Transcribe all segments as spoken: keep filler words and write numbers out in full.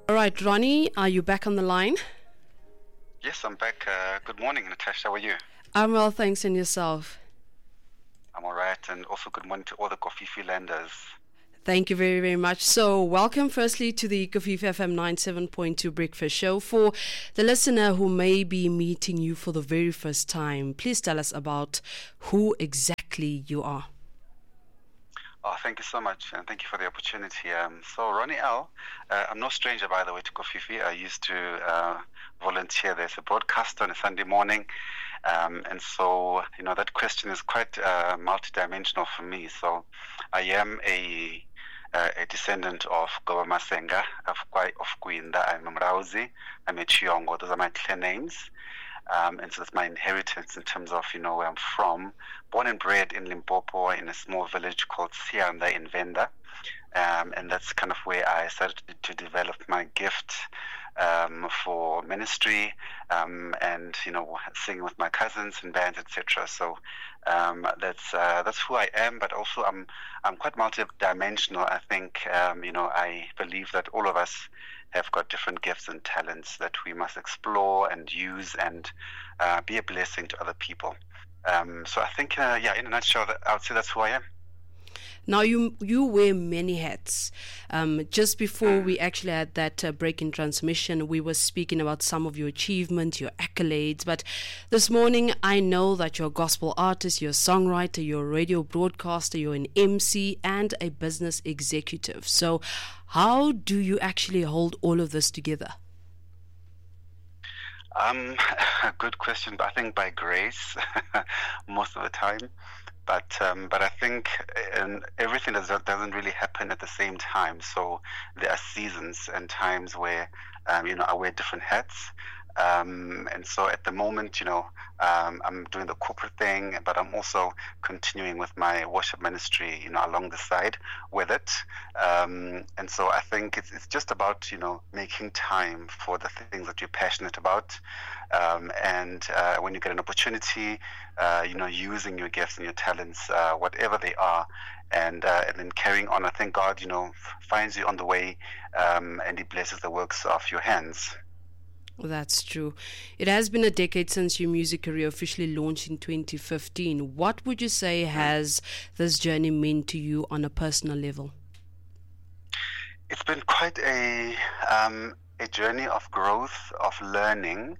All right, Ronnie, are you back on the line? Yes, I'm back. Uh, good morning, Natasha. How are you? I'm well, thanks, and yourself? I'm all right, and also good morning to all the Kofifi landers. Thank you very, very much. So, welcome firstly to the Kofifi F M ninety-seven point two Breakfast Show. For the listener who may be meeting you for the very first time, please tell us about who exactly you are. Oh, thank you so much, and thank you for the opportunity. Um, so, Ronnie L, uh, I'm no stranger, by the way, to Kofifi. I used to uh, volunteer there as a broadcaster on a Sunday morning, um, and so, you know, that question is quite uh, multidimensional for me. So, I am a uh, a descendant of Goba Masenga, of Kwai, of Kwinda. I'm a Mrauzi, I'm a Chiongo. Those are my clan names. Um, and so that's my inheritance in terms of, you know, where I'm from. Born and bred in Limpopo in a small village called Sianda in Venda. Um, and that's kind of where I started to develop my gift um, for ministry um, and, you know, singing with my cousins and bands, et cetera. So um, that's uh, that's who I am, but also I'm I'm quite multidimensional. I think, um, you know, I believe that all of us have got different gifts and talents that we must explore and use and uh, be a blessing to other people. Um, so I think, uh, yeah, in a nutshell, that I would say that's who I am. Now, you you wear many hats. Um, just before we actually had that uh, break in transmission, we were speaking about some of your achievements, your accolades. But this morning, I know that you're a gospel artist, you're a songwriter, you're a radio broadcaster, you're an M C, and a business executive. So how do you actually hold all of this together? Um, good question, but I think by grace most of the time. But um, but I think um, everything does, doesn't really happen at the same time. So there are seasons and times where um, you know I wear different hats. Um, and so at the moment, you know, um, I'm doing the corporate thing, but I'm also continuing with my worship ministry, you know, along the side with it. Um, and so I think it's, it's just about, you know, making time for the things that you're passionate about. Um, and uh, when you get an opportunity, uh, you know, using your gifts and your talents, uh, whatever they are, and uh, and then carrying on. I think God, you know, finds you on the way, um, and He blesses the works of your hands. That's true. It has been a decade since your music career officially launched in twenty fifteen. What would you say has this journey meant to you on a personal level? It's been quite a um, a journey of growth, of learning,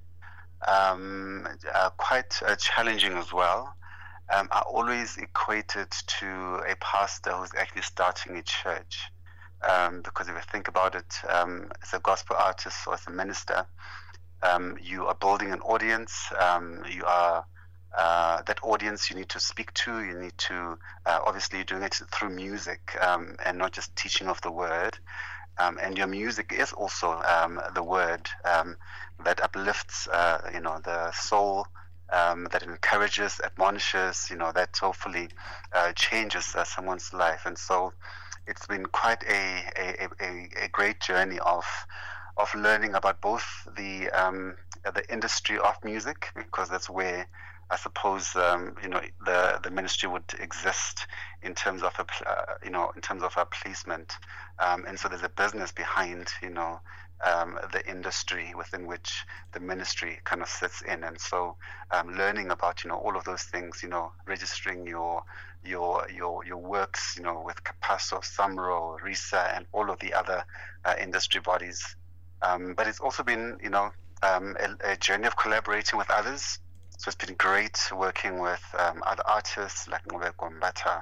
um, uh, quite uh, challenging as well. Um, I always equated to a pastor who's actually starting a church. Um, because if you think about it, um, as a gospel artist or as a minister, um, you are building an audience. Um, you are uh, that audience you need to speak to. You need to uh, obviously you're doing it through music um, and not just teaching of the word. Um, and your music is also um, the word um, that uplifts, uh, you know, the soul. Um, that encourages, admonishes, you know, that hopefully uh, changes uh, someone's life. And so it's been quite a, a, a, a great journey of of learning about both the um, the industry of music, because that's where I suppose um, you know the the ministry would exist in terms of a uh, you know in terms of a placement, um, and so there's a business behind you know um, the industry within which the ministry kind of sits in, and so um, learning about you know all of those things, you know registering your your your your works, you know with Capasso, Samro, RISA, and all of the other uh, industry bodies. Um, but it's also been, you know, um, a, a journey of collaborating with others. So it's been great working with um, other artists like Ngobe Gombata,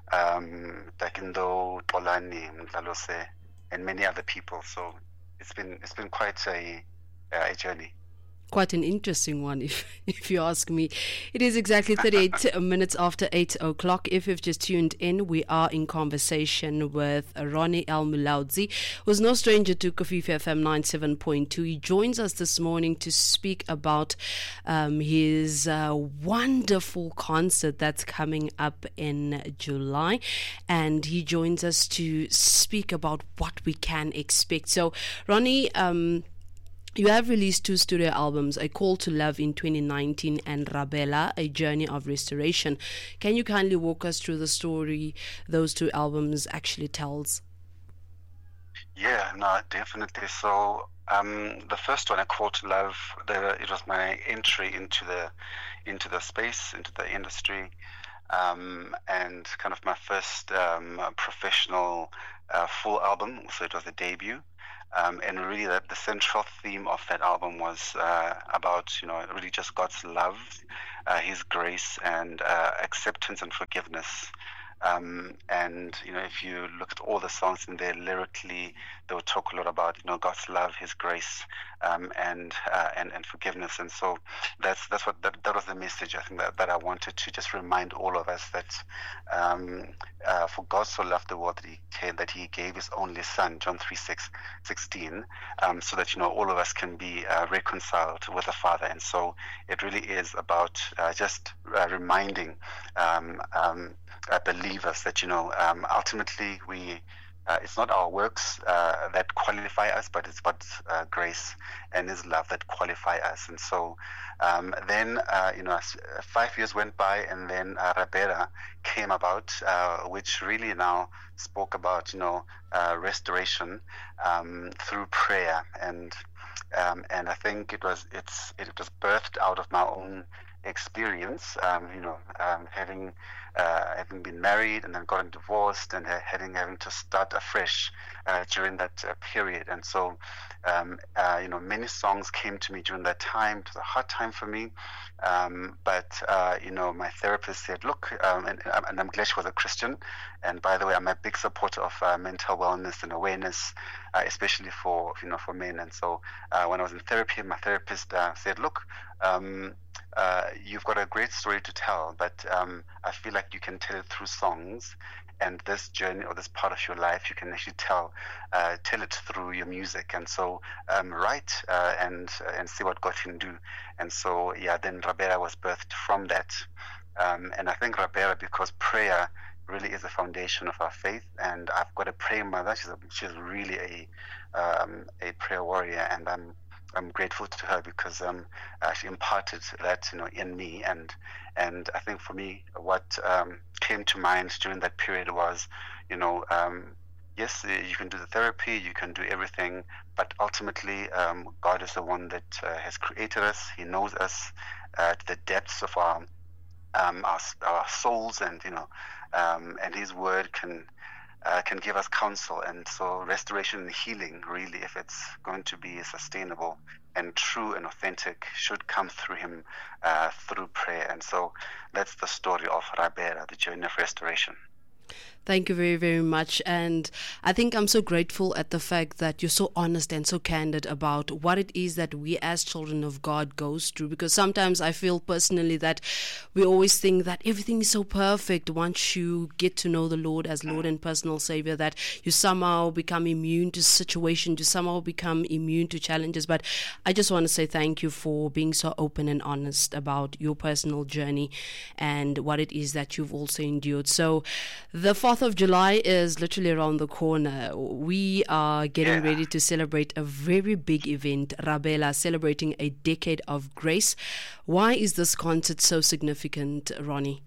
um, Dakindo, Tolani, Mdlalose, and many other people. So it's been it's been quite a a journey. Quite an interesting one, if if you ask me. It is exactly thirty-eight minutes after eight o'clock. If you've just tuned in, we are in conversation with Ronnie L. Mulaudzi, who's no stranger to Kofifi F M ninety-seven point two. He joins us this morning to speak about um, his uh, wonderful concert that's coming up in July. And he joins us to speak about what we can expect. So, Ronnie, um, you have released two studio albums, A Call to Love in twenty nineteen and Rabela, A Journey of Restoration. Can you kindly walk us through the story those two albums actually tells? Yeah, no, definitely. So um, the first one I called to love, the, it was my entry into the into the space, into the industry, um, and kind of my first um, professional uh, full album. So it was a debut. Um, and really, that the central theme of that album was uh, about, you know, really just God's love, uh, His grace, and uh, acceptance and forgiveness. Um, and you know, if you look at all the songs in there lyrically, they will talk a lot about, you know, God's love, His grace, um, and uh, and and forgiveness. And so that's that's what that, that was the message I think that, that I wanted to just remind all of us that um, uh, for God so loved the world that He came, that He gave His only Son, John three six sixteen, um, so that, you know, all of us can be uh, reconciled with the Father. And so it really is about uh, just uh, reminding um, um, uh, believers that, you know, um, ultimately we uh, it's not our works uh, that qualify us, but it's but uh, grace and His love that qualify us. And so um, then uh, you know, five years went by, and then uh, Rabera came about, uh, which really now spoke about, you know, uh, restoration um, through prayer. And um, and I think it was it's it was birthed out of my own experience, um, you know, um, having uh, having been married and then gotten divorced, and uh, having having to start afresh uh, during that uh, period. And so, um, uh, you know, many songs came to me during that time. It was a hard time for me, um, but uh, you know, my therapist said, "Look," um, and, and I'm glad she was a Christian. And by the way, I'm a big supporter of uh, mental wellness and awareness, uh, especially for you know for men. And so, uh, when I was in therapy, my therapist uh, said, "Look, um, uh, you've got a great story to tell, but um, I feel like you can tell it through songs, and this journey or this part of your life, you can actually tell uh, tell it through your music. And so um, write uh, and uh, and see what God can do." And so yeah, then Rabera was birthed from that. Um, and I think Rabera, because prayer really is the foundation of our faith, and I've got a praying mother. She's a, she's really a um, a prayer warrior, and I'm I'm grateful to her because um, she imparted that, you know, in me. And and I think for me, what um, came to mind during that period was, you know, um, yes, you can do the therapy, you can do everything, but ultimately, um, God is the one that uh, has created us. He knows us uh, to the depths of our um, our, our souls, and you know, um, and His word can. Uh, can give us counsel. And so restoration and healing, really, if it's going to be sustainable and true and authentic, should come through Him, uh, through prayer. And so that's the story of Rabera, the journey of restoration. Thank you very, very much. And I think I'm so grateful at the fact that you're so honest and so candid about what it is that we as children of God goes through. Because sometimes I feel personally that we always think that everything is so perfect once you get to know the Lord as Lord and personal Savior, that you somehow become immune to situations, you somehow become immune to challenges. But I just want to say thank you for being so open and honest about your personal journey and what it is that you've also endured. So the fourth of July is literally around the corner. We are getting Yeah. ready to celebrate a very big event, Rabera, celebrating a decade of grace. Why is this concert so significant, Ronnie?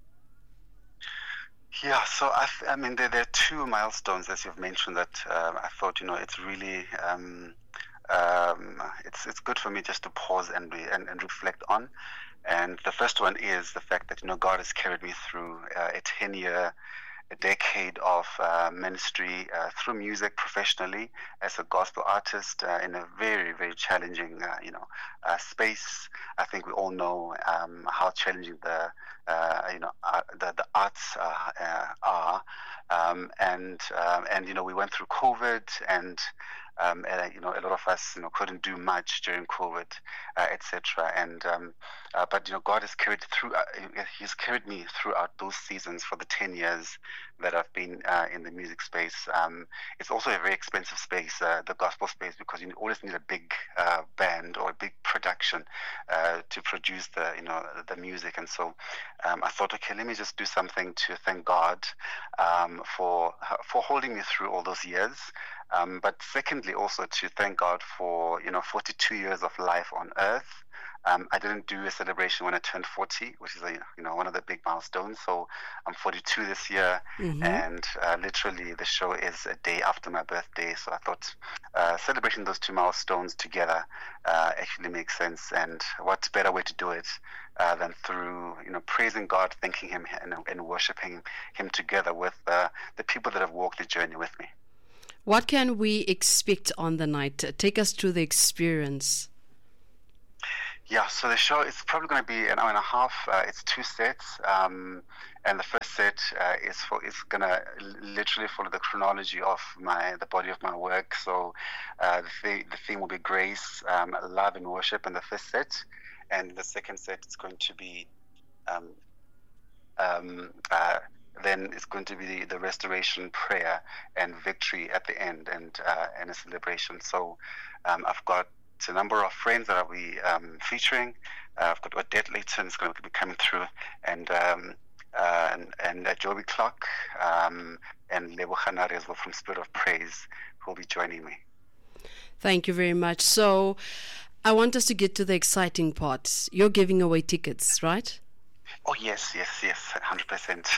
Yeah, so I, I mean, there, there are two milestones, as you've mentioned, that uh, I thought, you know, it's really, um, um, it's it's good for me just to pause and, re- and and reflect on. And the first one is the fact that, you know, God has carried me through uh, a ten-year a decade of uh, ministry uh, through music professionally as a gospel artist uh, in a very, very challenging, uh, you know, uh, space. I think we all know um, how challenging the, uh, you know, uh, the the arts uh, uh, are, um, and um, and you know, we went through COVID, and um, and you know, a lot of us, you know, couldn't do much during COVID, uh, et cetera. And um, uh, but you know, God has carried through. Uh, he's carried me throughout those seasons for the ten years that I've been uh, in the music space. Um, it's also a very expensive space, uh, the gospel space, because you always need a big uh, band or a big production uh, to produce the, you know, the music. And so um, I thought, okay, let me just do something to thank God um, for for holding me through all those years. Um, but secondly, also to thank God for, you know, forty-two years of life on earth. Um, I didn't do a celebration when I turned forty, which is a, you know, one of the big milestones. So I'm forty-two this year, Mm-hmm. and uh, literally the show is a day after my birthday. So I thought uh, celebrating those two milestones together uh, actually makes sense. And what better way to do it uh, than through, you know, praising God, thanking Him, and, and worshiping Him together with uh, the people that have walked the journey with me. What can we expect on the night? Take us through the experience. Yeah, so the show is probably going to be an hour and a half. Uh, it's two sets, um, and the first set uh, is for is going to literally follow the chronology of my the body of my work. So uh, the theme, the theme will be grace, um, love, and worship in the first set, and the second set is going to be um, um, uh, then it's going to be the, the restoration, prayer, and victory at the end, and uh, and a celebration. So um, I've got a number of friends that I'll be um, featuring. Uh, I've got Odette Layton is going to be coming through, and um, uh, and, and uh, Joby Clark, um, and Lebo Hanare as well from Spirit of Praise, who will be joining me. Thank you very much. So I want us to get to the exciting part. You're giving away tickets, right? Oh, yes, yes, yes, one hundred percent.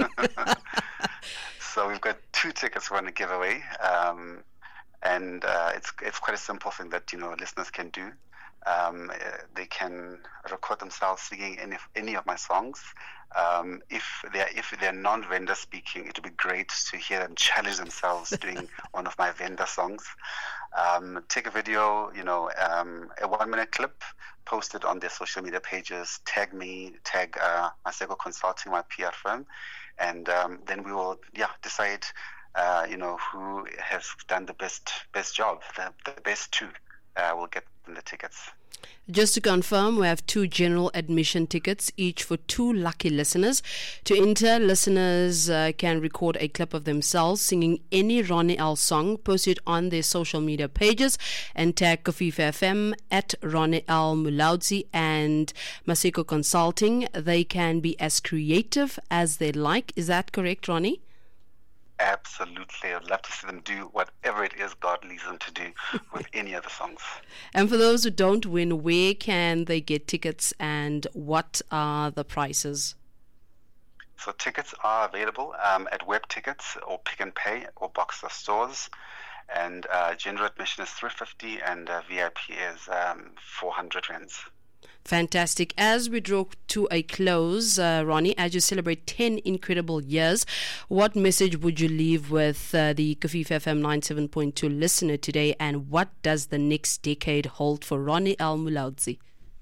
So we've got two tickets we want to give away. Um, And uh, it's it's quite a simple thing that, you know, listeners can do. Um, uh, they can record themselves singing any any of my songs. Um, if they're if they're non-vendor speaking, it would be great to hear them challenge themselves doing one of my vendor songs. Um, take a video, you know, um, a one-minute clip, post it on their social media pages. Tag me, tag uh, Maseko Consulting, my P R firm, and um, then we will yeah decide. Uh, you know, who has done the best best job. The, the best two uh, will get the tickets. Just to confirm, we have two general admission tickets, each for two lucky listeners. To enter, listeners uh, can record a clip of themselves singing any Ronnie L song, post it on their social media pages, and tag Kofifa F M at Ronnie L Mulaudzi and Maseko Consulting. They can be as creative as they like. Is that correct, Ronnie? Absolutely. I'd love to see them do whatever it is God leads them to do with any of the songs. And for those who don't win, where can they get tickets and what are the prices? So tickets are available um, at Web Tickets or Pick and Pay or Boxer stores. And uh, general admission is three hundred fifty and uh, V I P is um, four hundred rands. Fantastic. As we draw to a close, uh, Ronnie, as you celebrate ten incredible years, what message would you leave with uh, the Kofifa F M ninety-seven point two listener today, and what does the next decade hold for Ronnie L Mulaudzi?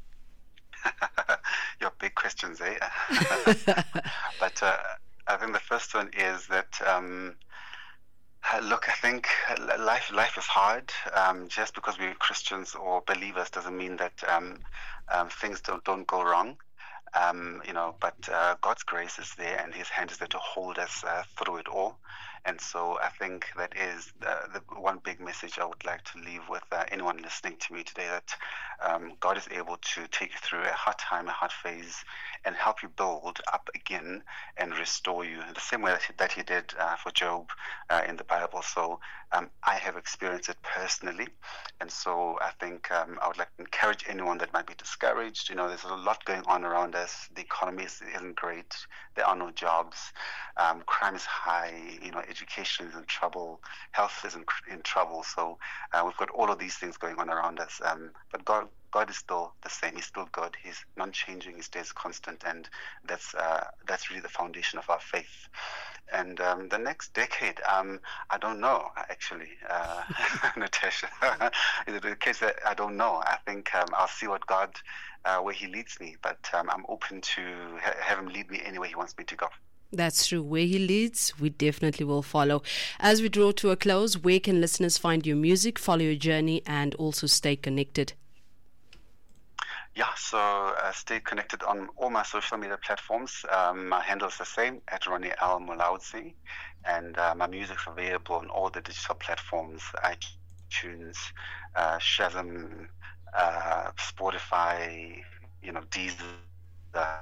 Your big questions, eh? But uh, I think the first one is that um, Uh, look, I think life life is hard. Um, just because we're Christians or believers doesn't mean that um, um, things don't don't go wrong. Um, you know, but uh, God's grace is there, and His hand is there to hold us uh, through it all. And so I think that is uh, the one big message I would like to leave with uh, anyone listening to me today, that um, God is able to take you through a hard time, a hard phase, and help you build up again and restore you in the same way that He, that he did uh, for Job uh, in the Bible. So um, I have experienced it personally. And so I think um, I would like to encourage anyone that might be discouraged. You know, there's a lot going on around us. The economy isn't great. There are no jobs. Um, crime is high. You know, education is in trouble. Health is in, in trouble. So uh, we've got all of these things going on around us. Um, but God, God is still the same. He's still God. He's non-changing. He stays constant, and that's uh, that's really the foundation of our faith. And um, the next decade, um, I don't know actually, uh, Natasha. Is it the case that I don't know? I think um, I'll see what God, uh, where He leads me. But um, I'm open to ha- have Him lead me anywhere He wants me to go. That's true. Where He leads, we definitely will follow. As we draw to a close, where can listeners find your music, follow your journey, and also stay connected? Yeah, so uh, stay connected on all my social media platforms. Um, my handle is the same, at Ronnie L Mulaudzi, and uh, my music's available on all the digital platforms, iTunes, uh, Shazam, uh, Spotify, you know, Deezer, uh,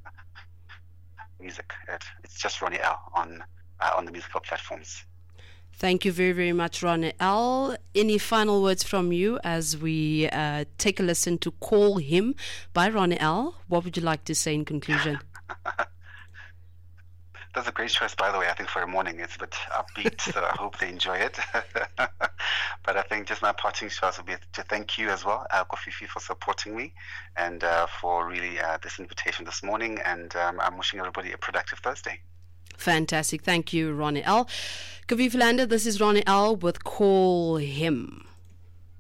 music. It, it's just Ronnie L on uh, on the musical platforms. Thank you very, very much, Ronnie L. Any final words from you as we uh, take a listen to Call Him by Ronnie L? What would you like to say in conclusion? That's a great choice, by the way. I think for a morning it's a bit upbeat, so I hope they enjoy it. But I think just my parting shots would be to thank you as well, uh, Kofifi, for supporting me and uh, for really uh, this invitation this morning. And um, I'm wishing everybody a productive Thursday. Fantastic. Thank you, Ronnie L. Kofifi Landa, this is Ronnie L with Call Him.